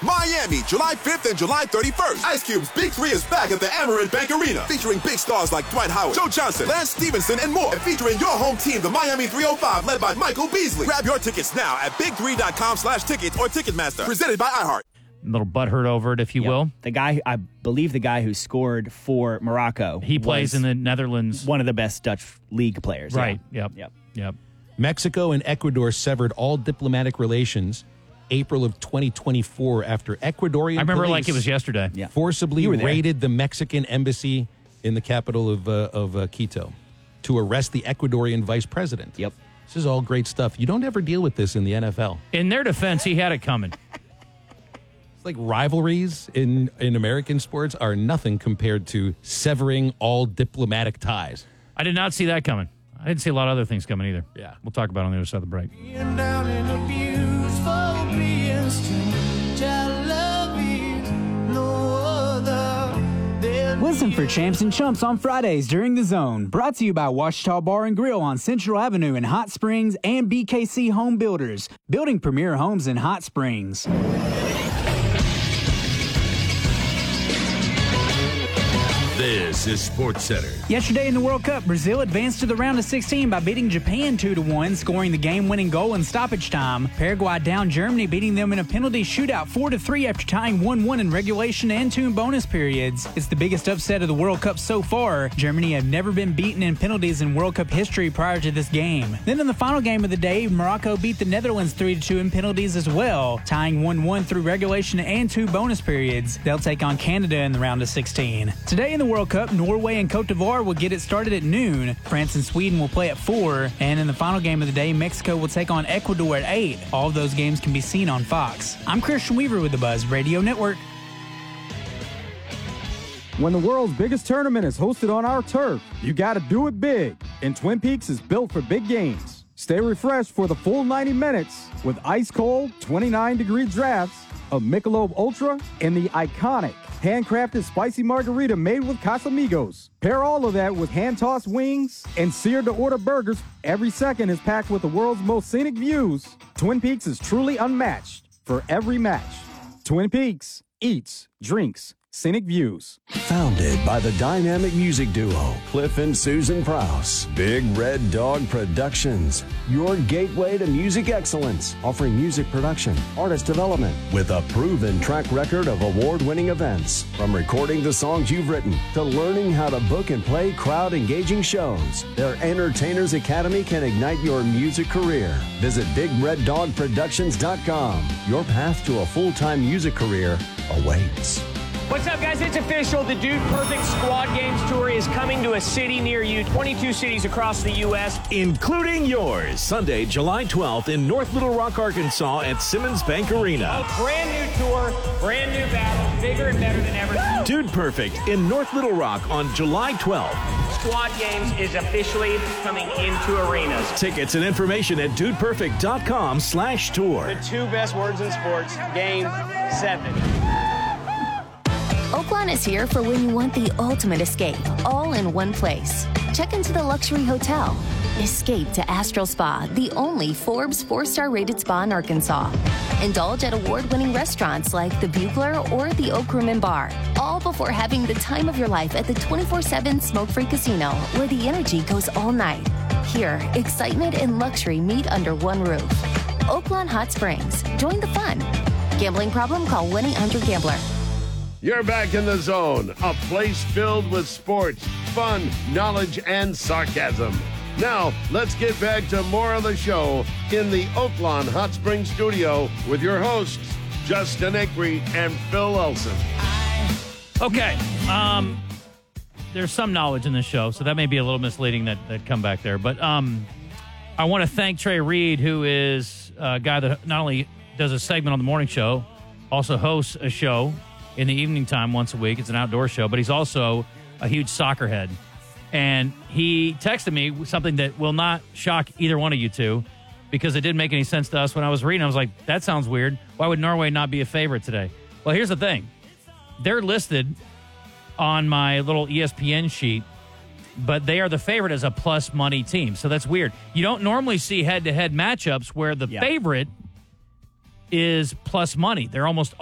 Miami, July 5th and July 31st. Ice Cube's Big 3 is back at the Amerant Bank Arena, featuring big stars like Dwight Howard, Joe Johnson, Lance Stevenson, and more. And featuring your home team, the Miami 305, led by Michael Beasley. Grab your tickets now at big3.com/tickets or Ticketmaster. Presented by iHeart. A little butthurt over it, if you will. The guy, I believe the guy who scored for Morocco. He plays in the Netherlands. One of the best Dutch league players. Right. Yeah. Yep. Mexico and Ecuador severed all diplomatic relations April of 2024 after Ecuadorian I remember police like it was yesterday. Yeah. forcibly raided the Mexican embassy in the capital of Quito to arrest the Ecuadorian vice president. Yep. This is all great stuff. You don't ever deal with this in the NFL. In their defense, he had it coming. It's like rivalries in American sports are nothing compared to severing all diplomatic ties. I did not see that coming. I didn't see a lot of other things coming either. Yeah. We'll talk about it on the other side of the break. Listen for Champs and Chumps on Fridays during The Zone. Brought to you by Washita Bar and Grill on Central Avenue in Hot Springs and BKC Home Builders, building premier homes in Hot Springs. This is SportsCenter. Yesterday in the World Cup, Brazil advanced to the round of 16 by beating Japan 2-1, scoring the game-winning goal in stoppage time. Paraguay downed Germany, beating them in a penalty shootout 4-3 after tying 1-1 in regulation and 2 bonus periods. It's the biggest upset of the World Cup so far. Germany have never been beaten in penalties in World Cup history prior to this game. Then in the final game of the day, Morocco beat the Netherlands 3-2 in penalties as well, tying 1-1 through regulation and 2 bonus periods. They'll take on Canada in the round of 16. Today in the World Cup, Norway and Cote d'Ivoire will get it started at noon. France and Sweden will play at 4. And in the final game of the day, Mexico will take on Ecuador at 8. All of those games can be seen on Fox. I'm Christian Weaver with the Buzz Radio Network. When the world's biggest tournament is hosted on our turf, you gotta do it big. And Twin Peaks is built for big games. Stay refreshed for the full 90 minutes with ice-cold 29-degree drafts of Michelob Ultra and the iconic handcrafted spicy margarita made with Casamigos. Pair all of that with hand-tossed wings and seared-to-order burgers. Every second is packed with the world's most scenic views. Twin Peaks is truly unmatched for every match. Twin Peaks eats, drinks, scenic views. Founded by the dynamic music duo Cliff and Susan Prowse, Big Red Dog Productions, your gateway to music excellence, offering music production, artist development, with a proven track record of award-winning events. From recording the songs you've written to learning how to book and play crowd-engaging shows, their Entertainers Academy can ignite your music career. Visit BigRedDogProductions.com. Your path to a full-time music career awaits. What's up, guys? It's official. The Dude Perfect Squad Games Tour is coming to a city near you. 22 cities across the U.S., Including yours. Sunday, July 12th in North Little Rock, Arkansas at Simmons Bank Arena. a brand new tour, brand new battle, bigger and better than ever. Dude Perfect in North Little Rock on July 12th. Squad Games is officially coming into arenas. Tickets and information at dudeperfect.com/tour. The 2 best words in sports, Game 7. Oaklawn is here for when you want the ultimate escape, all in one place. Check into the luxury hotel. Escape to Astral Spa, the only Forbes 4-star rated spa in Arkansas. Indulge at award-winning restaurants like the Bugler or the Oak Room and Bar, all before having the time of your life at the 24/7 smoke-free casino, where the energy goes all night. Here, excitement and luxury meet under one roof. Oaklawn Hot Springs. Join the fun. Gambling problem? Call 1-800-GAMBLER. You're back in the Zone, a place filled with sports, fun, knowledge, and sarcasm. Now, let's get back to more of the show in the Oaklawn Hot Springs studio with your hosts, Justin Acree and Phil Elson. Okay. There's some knowledge in this show, so that may be a little misleading that comeback there. But I want to thank Trey Reed, who is a guy that not only does a segment on the morning show, also hosts a show in the evening time once a week. It's an outdoor show, but he's also a huge soccer head. And he texted me something that will not shock either one of you two, because it didn't make any sense to us when I was reading. I was like, that sounds weird. Why would Norway not be a favorite today? Well, here's the thing. They're listed on my little ESPN sheet, but they are the favorite as a plus money team. So that's weird. You don't normally see head-to-head matchups where the favorite is plus money. They're almost